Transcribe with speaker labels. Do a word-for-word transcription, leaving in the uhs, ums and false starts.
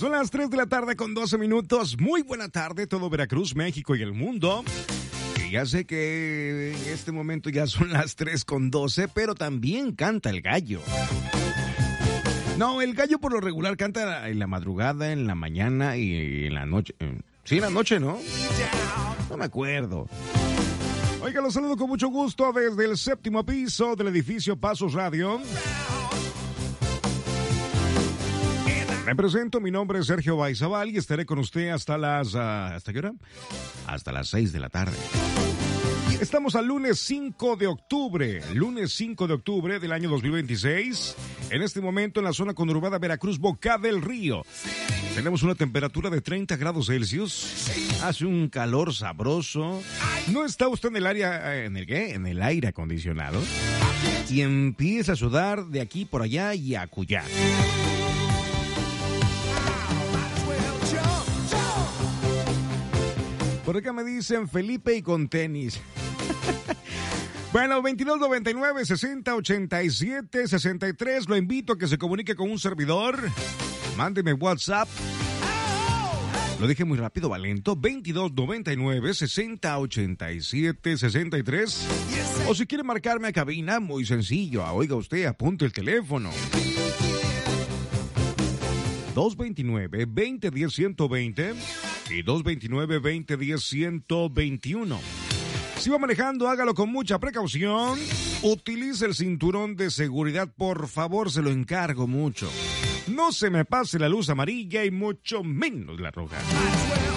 Speaker 1: Son las tres de la tarde con doce minutos. Muy buena tarde, todo Veracruz, México y el mundo. Y ya sé que en este momento ya son las tres con doce, pero también canta el gallo. No, el gallo por lo regular canta en la madrugada, en la mañana y en la noche. Sí, en la noche, ¿no? No me acuerdo. Oiga, los saludo con mucho gusto desde el séptimo piso del edificio Pasos Radio. Me presento, mi nombre es Sergio Baizabal y estaré con usted hasta las... Uh, ¿Hasta qué hora? Hasta las seis de la tarde. Estamos al lunes cinco de octubre, lunes cinco de octubre del año dos mil veintiséis. En este momento en la zona conurbada Veracruz, Boca del Río. Tenemos una temperatura de treinta grados Celsius. Hace un calor sabroso. ¿No está usted en el área, en el qué? En el aire acondicionado. Y empieza a sudar de aquí por allá y a acullá. Por acá me dicen Felipe y con tenis. Bueno, veintidós noventa y nueve, sesenta ochenta y siete, sesenta y tres. Lo invito a que se comunique con un servidor. Mándeme WhatsApp. Lo dije muy rápido, Valento. veintidós noventa y nueve, sesenta ochenta y siete, sesenta y tres. O si quiere marcarme a cabina, muy sencillo. Oiga usted, apunte el teléfono. dos veintinueve, veinte diez, ciento veinte y dos veintinueve, veinte diez, ciento veintiuno. Si va manejando, hágalo con mucha precaución. Utilice el cinturón de seguridad, por favor, se lo encargo mucho. No se me pase la luz amarilla y mucho menos la roja.